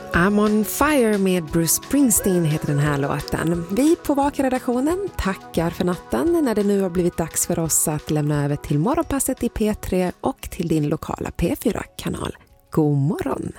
I'm on fire med Bruce Springsteen heter den här låten. Vi på Vakredaktionen tackar för natten när det nu har blivit dags för oss att lämna över till morgonpasset i P3 och till din lokala P4-kanal. God morgon!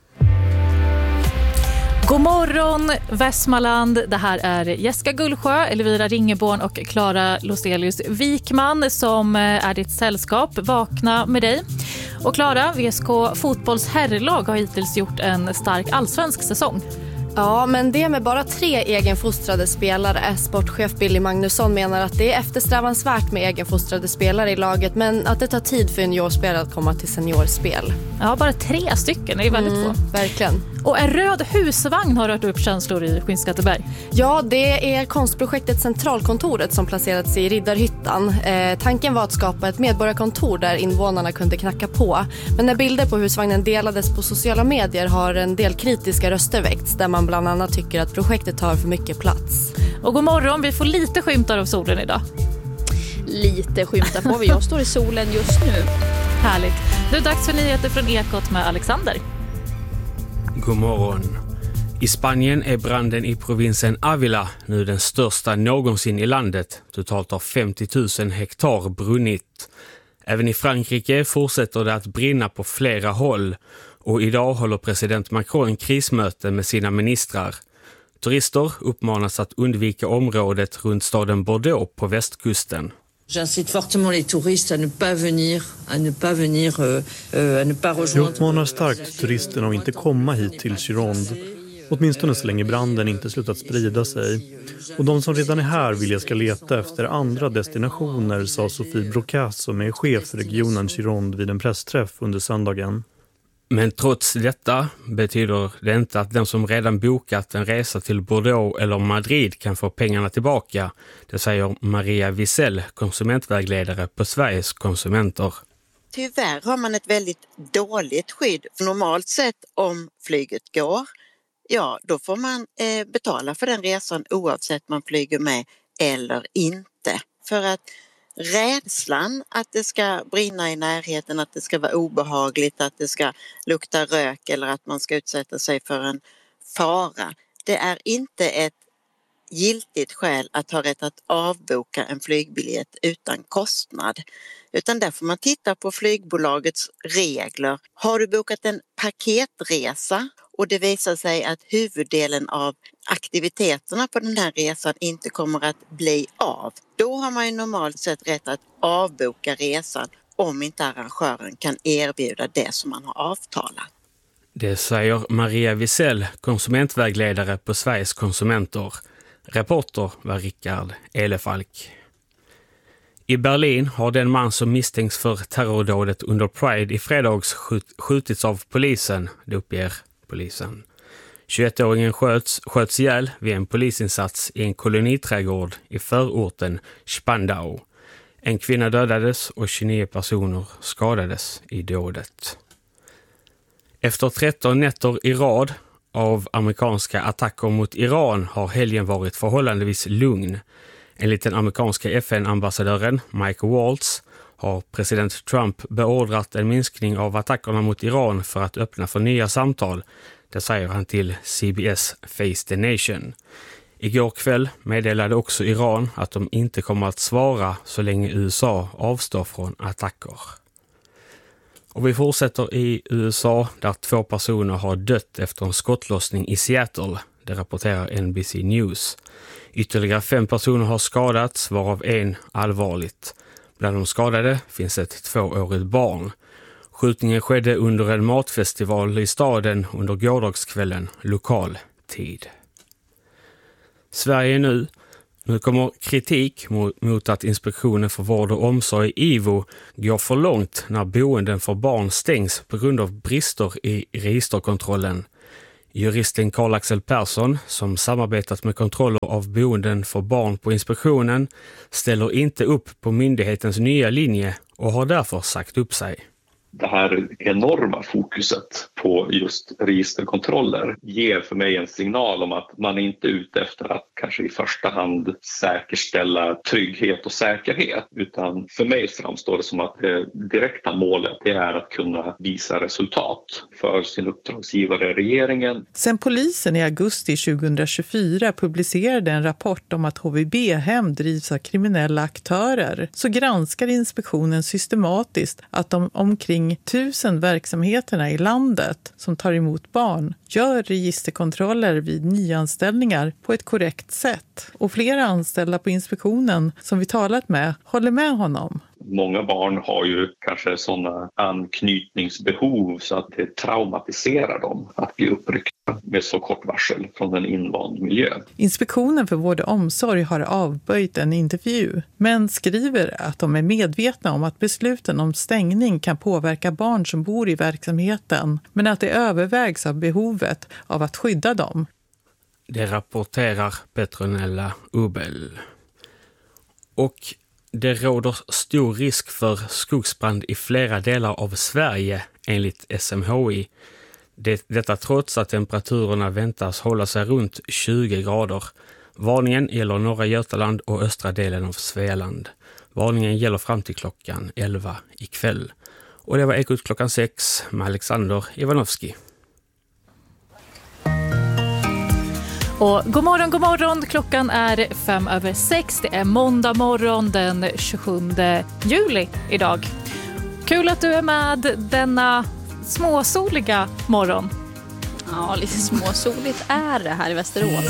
God morgon Västmanland, det här är Jessica Gullsjö, Elvira Ringeborn och Klara Loselius Wikman som är ditt sällskap. Vakna med dig. Och Klara, VSK fotbolls herrlag har hittills gjort en stark allsvensk säsong. Ja, men det med bara 3 egenfostrade spelare. Sportchef Billy Magnusson menar att det är eftersträvansvärt med egenfostrade spelare i laget, men att det tar tid för juniorspelare att komma till seniorspel. Ja, bara 3 stycken, det är väldigt få. Verkligen. Och en röd husvagn har rört upp känslor i Skinnskatteberg. Ja, det är konstprojektet Centralkontoret som placerats i Riddarhyttan. Tanken var att skapa ett medborgarkontor där invånarna kunde knacka på. Men när bilder på husvagnen delades på sociala medier har en del kritiska röster väckts där man bland annat tycker att projektet tar för mycket plats. Och god morgon, vi får lite skymtar av solen idag. Lite skymtar får vi, jag står i solen just nu. Härligt. Nu är det dags för nyheter från Ekot med Alexander. God morgon. I Spanien är branden i provinsen Ávila nu den största någonsin i landet. Totalt har 50 000 hektar brunnit. Även i Frankrike fortsätter det att brinna på flera håll. Och idag håller president Macron krismöte med sina ministrar. Turister uppmanas att undvika området runt staden Bordeaux på västkusten. J'incite fortement les touristes à ne pas venir, à ne pas rejoindre. Jag uppmanar starkt turisterna att inte komma hit till Gironde, åtminstone så länge branden inte slutat sprida sig. Och de som redan är här vill jag ska leta efter andra destinationer, sa Sofie Brocas som är chef för regionen Gironde vid en pressträff under söndagen. Men trots detta betyder det inte att den som redan bokat en resa till Bordeaux eller Madrid kan få pengarna tillbaka. Det säger Maria Wisell, konsumentvägledare på Sveriges konsumenter. Tyvärr har man ett väldigt dåligt skydd. Normalt sett om flyget går, ja då får man betala för den resan oavsett man flyger med eller inte. För att rädslan att det ska brinna i närheten, att det ska vara obehagligt, att det ska lukta rök eller att man ska utsätta sig för en fara. Det är inte ett giltigt skäl att ha rätt att avboka en flygbiljett utan kostnad. Utan där får man titta på flygbolagets regler. Har du bokat en paketresa och det visar sig att huvuddelen av aktiviteterna på den här resan inte kommer att bli av, då har man ju normalt sett rätt att avboka resan om inte arrangören kan erbjuda det som man har avtalat. Det säger Maria Wisell, konsumentvägledare på Sveriges konsumenter. Reporter var Rickard Elefalk. I Berlin har den man som misstänks för terrordådet under Pride i fredags skjutits av polisen, det uppger polisen. 21-åringen sköts ihjäl vid en polisinsats i en koloniträdgård i förorten Spandau. En kvinna dödades och 29 personer skadades i dådet. Efter 13 nätter i rad av amerikanska attacker mot Iran har helgen varit förhållandevis lugn. Enligt den amerikanska FN-ambassadören Mike Waltz har president Trump beordrat en minskning av attackerna mot Iran för att öppna för nya samtal. Det säger han till CBS Face the Nation. Igår kväll meddelade också Iran att de inte kommer att svara så länge USA avstår från attacker. Och vi fortsätter i USA där 2 personer har dött efter en skottlossning i Seattle. Det rapporterar NBC News. Ytterligare 5 personer har skadats, varav en allvarligt. Bland de skadade finns ett 2-årigt barn. Skjutningen skedde under en matfestival i staden under gårdagskvällen, lokal tid. Sverige nu. Nu kommer kritik mot att Inspektionen för vård och omsorg IVO går för långt när boenden för barn stängs på grund av brister i registerkontrollen. Juristen Karl-Axel Persson, som samarbetat med kontroller av boenden för barn på inspektionen, ställer inte upp på myndighetens nya linje och har därför sagt upp sig. Det här enorma fokuset på just registerkontroller ger för mig en signal om att man inte är ute efter att kanske i första hand säkerställa trygghet och säkerhet, utan för mig framstår det som att det direkta målet är att kunna visa resultat för sin uppdragsgivare regeringen. Sen polisen i augusti 2024 publicerade en rapport om att HVB-hem drivs av kriminella aktörer, så granskar inspektionen systematiskt att de omkring 1000 verksamheterna i landet som tar emot barn gör registerkontroller vid nyanställningar på ett korrekt sätt. Och flera anställda på inspektionen som vi talat med håller med honom. Många barn har ju kanske sådana anknytningsbehov så att det traumatiserar dem att bli uppryckta med så kort varsel från en invand miljö. Inspektionen för vård och omsorg har avböjt en intervju, men skriver att de är medvetna om att besluten om stängning kan påverka barn som bor i verksamheten, men att det övervägs av behovet av att skydda dem. Det rapporterar Petronella Ubel. Och det råder stor risk för skogsbrand i flera delar av Sverige enligt SMHI. Detta trots att temperaturerna väntas hålla sig runt 20 grader. Varningen gäller norra Götaland och östra delen av Svealand. Varningen gäller fram till klockan 11 ikväll. Och det var Ekot klockan 6 med Alexander Ivanovski. Och god morgon, klockan är 5:05. Det är måndag morgon den 27 juli idag. Kul att du är med denna småsoliga morgon. Ja, lite småsoligt är det här i Västerås.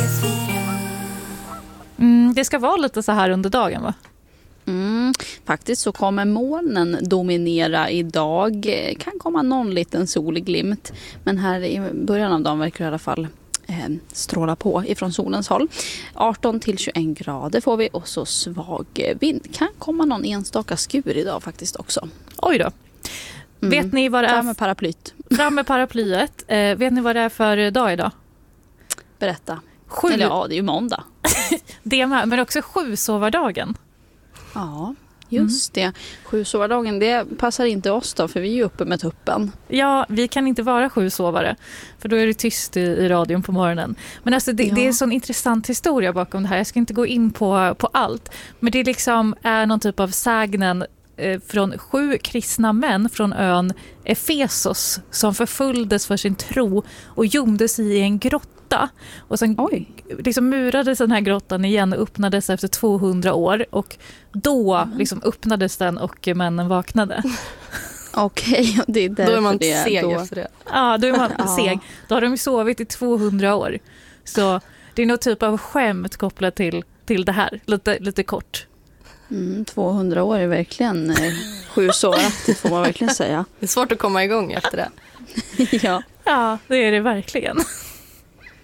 Det ska vara lite så här under dagen, va? Faktiskt så kommer molnen dominera idag. Kan komma någon liten solglimt. Men här i början av dagen verkar i alla fall stråla på ifrån solens håll. 18 till 21 grader får vi och så svag vind. Kan komma någon enstaka skur idag faktiskt också. Oj då. Vet ni vad det är? Fram med paraplyt. Fram med paraplyet. Vet ni vad det är för dag idag? Berätta. Eller ja, det är ju måndag. Det med, men också 7-sovardagen. Ja, just det. 7-sovardagen, det passar inte oss då, för vi är ju uppe med tuppen. Ja, vi kan inte vara 7-sovare, för då är det tyst i radion på morgonen. Men alltså det är en sån intressant historia bakom det här. Jag ska inte gå in på allt. Men det liksom är någon typ av sägnen från 7 kristna män från ön Efesos som förföljdes för sin tro och gömdes i en grotta. Och sen liksom murades den här grottan igen och öppnades efter 200 år. Och då liksom öppnades den och männen vaknade. Okej, det är därför då är man det seg då... efter det. Ja, då är man seg. Då har de sovit i 200 år. Så det är någon typ av skämt kopplat till det här. Lite kort. 200 år är verkligen 7-sovaraktigt får man verkligen säga. Det är svårt att komma igång efter det. Ja. Ja, det är det verkligen.